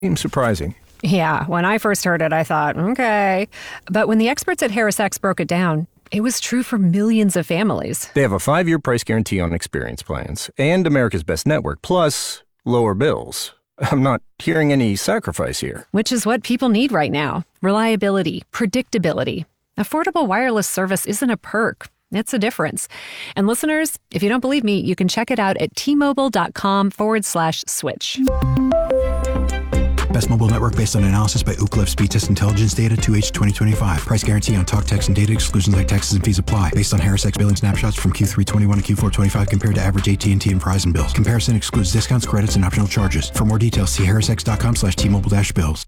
Seems surprising. Yeah, when I first heard it, I thought, okay. But when the experts at HarrisX broke it down, it was true for millions of families. They have a 5-year price guarantee on experience plans and America's Best Network, plus lower bills. I'm not hearing any sacrifice here. Which is what people need right now. Reliability, predictability. Affordable wireless service isn't a perk. It's a difference. And listeners, if you don't believe me, you can check it out at T-Mobile.com/switch. Best mobile network based on analysis by Ookla Speed Test Intelligence data 2H 2025. Price guarantee on talk, text, and data. Exclusions like taxes and fees apply. Based on HarrisX billing snapshots from Q3 21 to Q4 25 compared to average AT&T and Verizon bills. Comparison excludes discounts, credits, and optional charges. For more details, see harrisx.com/T-Mobile-bills.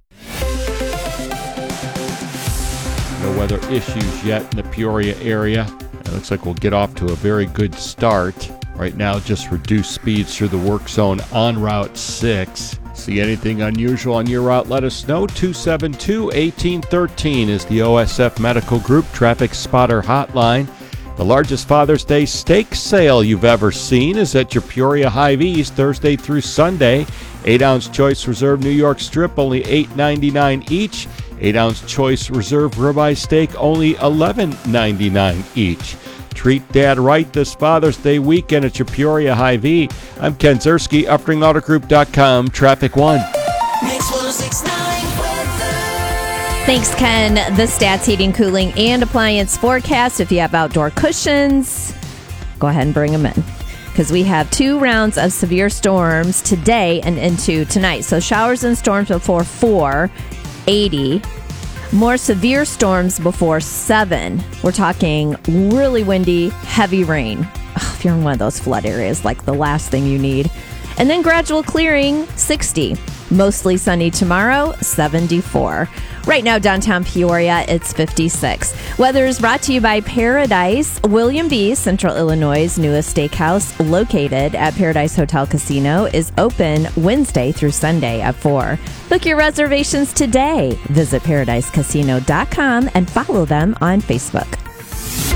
No weather issues yet in the Peoria area. It looks like we'll get off to a very good start. Right now, just reduced speeds through the work zone on Route 6. See anything unusual on your route, let us know. 272-1813 is the OSF Medical Group Traffic Spotter Hotline. The largest Father's Day steak sale you've ever seen is at your Peoria Hy-Vees Thursday through Sunday. 8-ounce Choice Reserve New York Strip, only $8.99 each. 8-ounce Choice Reserve Ribeye Steak, only $11.99 each. Treat Dad right this Father's Day weekend at your Peoria Hy-Vee. I'm Ken Zerski, UpringAutoGroup.com, Traffic 1. Mix 106.9 weather. Thanks, Ken. The Stats Heating, Cooling, and Appliance forecast. If you have outdoor cushions, go ahead and bring them in, because we have 2 rounds of severe storms today and into tonight. So showers and storms before 4, 80. More severe storms before 7. We're talking really windy, heavy rain. If you're in one of those flood areas, like the last thing you need. And then gradual clearing, 60. Mostly sunny tomorrow, 74. Right now, downtown Peoria, it's 56. Weather is brought to you by Paradise. William B., Central Illinois' newest steakhouse, located at Paradise Hotel Casino, is open Wednesday through Sunday at 4. Book your reservations today. Visit ParadiseCasino.com and follow them on Facebook.